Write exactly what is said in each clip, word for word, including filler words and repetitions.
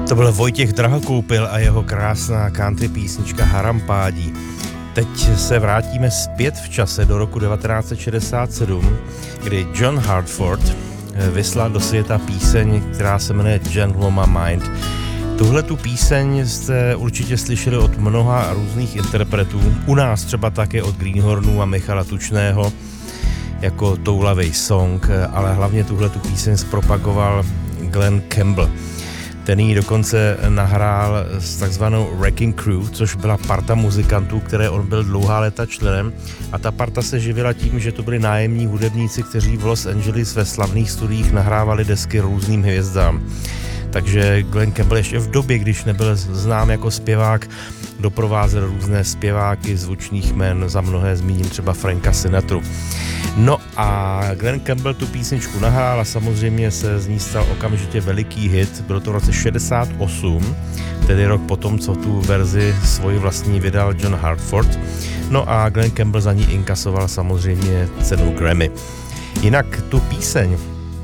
To byl Vojtěch Drahokoupil a jeho krásná country písnička Harampádí. Teď se vrátíme zpět v čase do roku devatenáct set šedesát sedm, kdy John Hartford vyslal do světa píseň, která se jmenuje Gentle on My Mind. Tuhle tu píseň jste určitě slyšeli od mnoha různých interpretů, u nás třeba také od Greenhornů a Michala Tučného, jako toulavej song, ale hlavně tuhle tu píseň zpropagoval Glenn Campbell. Ten ji dokonce nahrál s takzvanou Wrecking Crew, což byla parta muzikantů, které on byl dlouhá léta členem, a ta parta se živila tím, že to byli nájemní hudebníci, kteří v Los Angeles ve slavných studiích nahrávali desky různým hvězdám. Takže Glenn Campbell ještě v době, když nebyl znám jako zpěvák, doprovázel různé zpěváky zvučných jmen, za mnohé zmíním třeba Franka Sinatru. No a Glenn Campbell tu písničku nahrál a samozřejmě se z ní stal okamžitě veliký hit. Bylo to v roce šedesát osm, tedy rok potom, co tu verzi svoji vlastní vydal John Hartford. No a Glenn Campbell za ní inkasoval samozřejmě cenu Grammy. Jinak tu píseň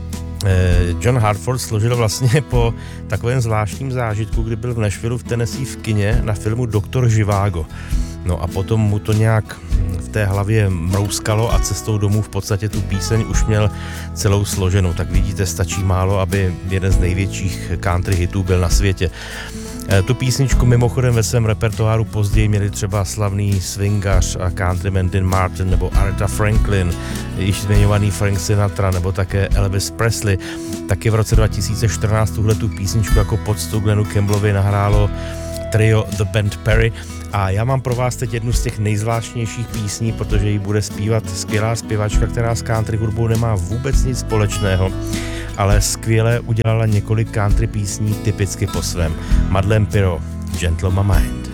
John Hartford složil vlastně po takovém zvláštním zážitku, kdy byl v Nashville v Tennessee v kině na filmu Doktor Živago. No a potom mu to nějak v té hlavě mrouskalo a cestou domů v podstatě tu píseň už měl celou složenou. Tak vidíte, stačí málo, aby jeden z největších country hitů byl na světě. Tu písničku mimochodem ve svém repertoáru později měli třeba slavný swingař a countryman Dean Martin nebo Aretha Franklin, již zmiňovaný Frank Sinatra nebo také Elvis Presley. Taky v roce dva tisíce čtrnáct tuhle tu písničku jako poctu Glennu Campbellovi nahrálo trio The Band Perry. A já mám pro vás teď jednu z těch nejzvláštnějších písní, protože ji bude zpívat skvělá zpěvačka, která s country hudbou nemá vůbec nic společného, ale skvěle udělala několik country písní typicky po svém. Madeleine Pirro, Gentle on My Mind.